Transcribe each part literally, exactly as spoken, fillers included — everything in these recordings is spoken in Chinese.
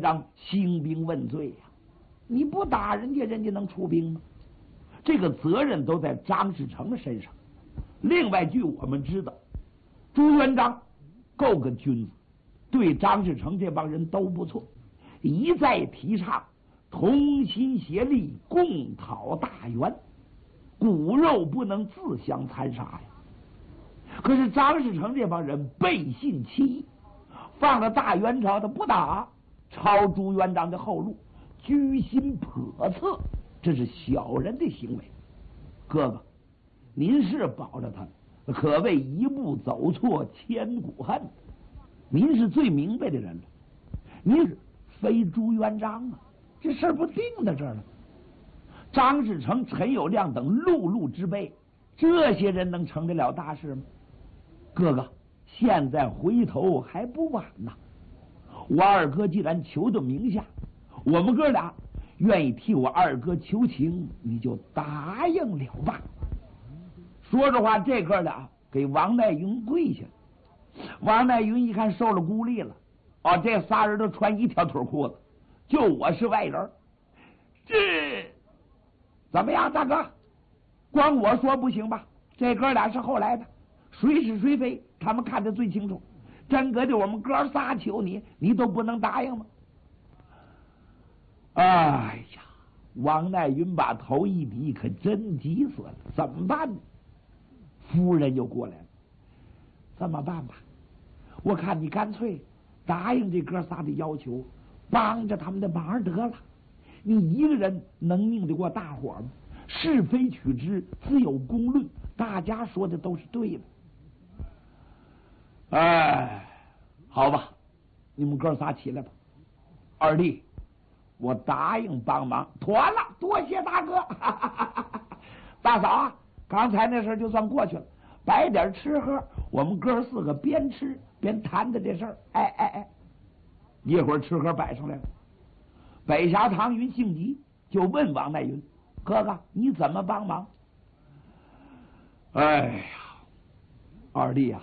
章兴兵问罪呀、啊！你不打人家，人家能出兵吗？这个责任都在张士诚的身上。另外，据我们知道，朱元璋够个君子，对张士诚这帮人都不错，一再提倡同心协力，共讨大元，骨肉不能自相残杀呀。可是张士诚这帮人背信弃义，放了大元朝的不打，抄朱元璋的后路，居心叵测，这是小人的行为。哥哥，您是保着他，可谓一步走错，千古恨。您是最明白的人了，您是非朱元璋啊，这事儿不定在这儿了。张士诚、陈友谅等碌碌之辈，这些人能成得了大事吗？哥哥，现在回头还不晚呐！我二哥既然求到名下，我们哥俩愿意替我二哥求情，你就答应了吧。说着话，这哥俩给王乃云跪下了。王乃云一看受了孤立了，哦，这仨人都穿一条腿裤子，就我是外人，这怎么样，大哥？光我说不行吧？这哥俩是后来的，谁是谁非，他们看得最清楚。真搁着我们哥仨求你，你都不能答应吗？哎呀，王乃云把头一低，可真急死了，怎么办呢？夫人又过来了，这么办吧，我看你干脆答应这哥仨的要求，帮着他们的忙得了。你一个人能拧得过大伙吗？是非曲直，自有公论，大家说的都是对的。哎，好吧，你们哥仨起来吧。二弟，我答应帮忙，妥了，多谢大哥。大嫂啊，刚才那事就算过去了，摆点吃喝，我们哥四个边吃边谈的这事儿。哎哎哎，一会儿吃喝摆上来了，北峡唐云性急，就问王乃云：“哥哥，你怎么帮忙？”哎呀，二弟啊，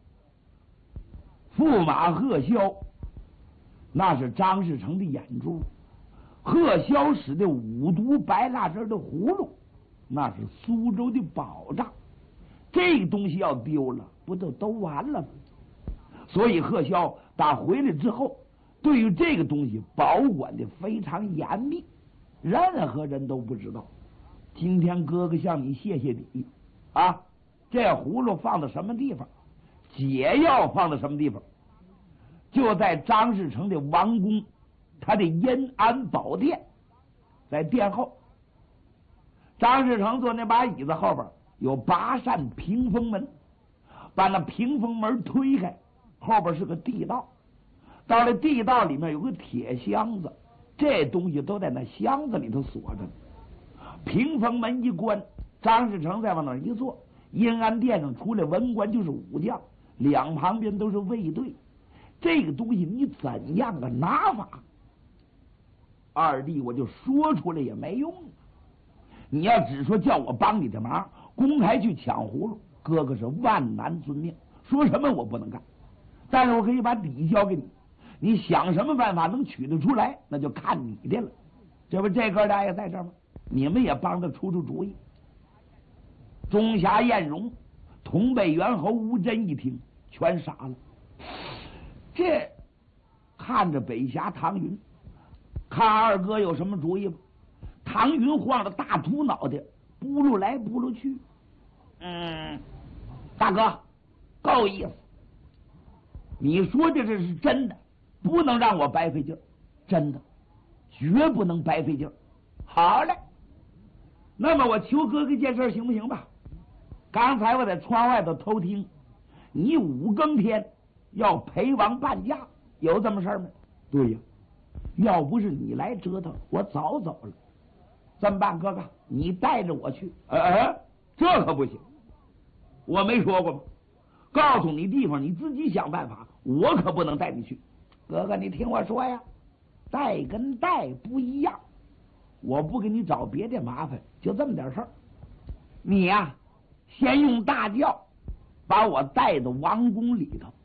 驸马贺萧那是张士诚的眼珠，贺萧使的五毒白蜡汁的葫芦，那是苏州的宝藏。这个东西要丢了，不就都完了吗？所以贺萧打回来之后，对于这个东西保管的非常严密，任何人都不知道。今天哥哥向你谢谢礼啊！这葫芦放到什么地方？解药放到什么地方？就在张士诚的王宫，他的延安宝殿，在殿后。张士诚坐那把椅子后边有八扇屏风门，把那屏风门推开，后边是个地道。到了地道里面有个铁箱子，这东西都在那箱子里头锁着呢。屏风门一关，张士诚再往那一坐，延安殿上出来文官就是武将，两旁边都是卫队。这个东西你怎样个拿法？二弟，我就说出来也没用。你要只说叫我帮你的忙，公开去抢葫芦，哥哥是万难遵命，说什么我不能干。但是我可以把底交给你，你想什么办法能取得出来，那就看你的了。这不这哥俩也在这儿吗？你们也帮着出出主意。中侠晏荣、同北元侯吴真一听，全傻了。这看着北峡唐云，看二哥有什么主意吧？唐云晃着大秃脑袋，不噜来不噜去。嗯，大哥，够意思。你说的这是真的，不能让我白费劲儿，真的，绝不能白费劲儿。好嘞，那么我求哥哥一件事行不行吧？刚才我在窗外头偷听，你五更天要陪王伴驾，有这么事儿吗？对呀，要不是你来折腾，我早走了。怎么办，哥哥？你带着我去。哎哎，这可不行，我没说过吗？告诉你地方，你自己想办法，我可不能带你去。哥哥，你听我说呀，带跟带不一样，我不给你找别的麻烦，就这么点事儿。你呀、啊，先用大轿把我带到王宫里头，